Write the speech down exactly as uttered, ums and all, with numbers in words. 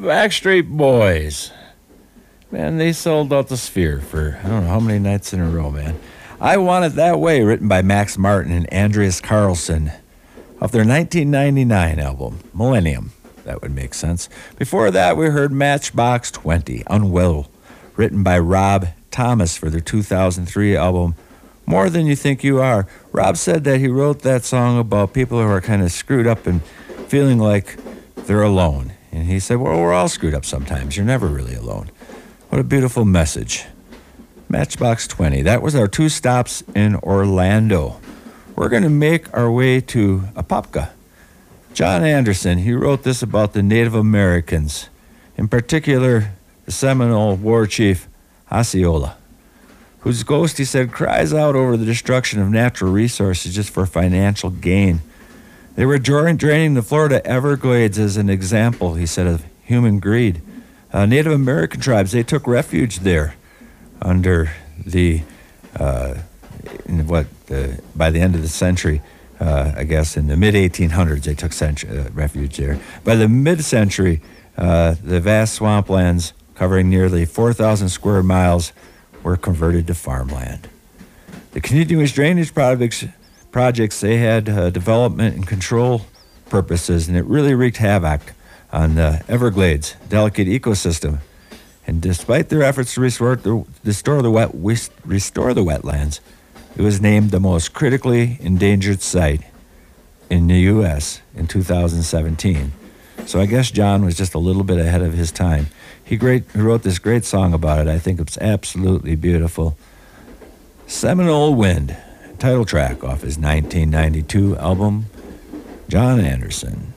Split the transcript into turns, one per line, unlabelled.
Backstreet Boys. Man, they sold out the Sphere for I don't know how many nights in a row, man. I Want It That Way, written by Max Martin and Andreas Carlson, off their nineteen ninety-nine album, Millennium. That would make sense. Before that, we heard Matchbox twenty, Unwell, written by Rob Thomas for their two thousand three album, More Than You Think You Are. Rob said that he wrote that song about people who are kind of screwed up and feeling like they're alone. And he said, well, we're all screwed up sometimes. You're never really alone. What a beautiful message. Matchbox twenty. That was our two stops in Orlando. We're going to make our way to Apopka. John Anderson, he wrote this about the Native Americans, in particular the Seminole war chief Osceola, whose ghost, he said, cries out over the destruction of natural resources just for financial gain. They were draining the Florida Everglades as an example, he said, of human greed. Uh, Native American tribes, they took refuge there under the, uh, in what, the, by the end of the century, uh, I guess in the mid eighteen hundreds, they took century, uh, refuge there. By the mid-century, uh, the vast swamplands covering nearly four thousand square miles were converted to farmland. The continuous drainage projects, projects they had uh, development and control purposes, and it really wreaked havoc on the Everglades, delicate ecosystem. And despite their efforts to restore the, restore the, wet, restore the wetlands, it was named the most critically endangered site in the U S in two thousand seventeen. So I guess John was just a little bit ahead of his time. He, great, he wrote this great song about it. I think it's absolutely beautiful. Seminole Wind, title track off his nineteen ninety-two album, John Anderson.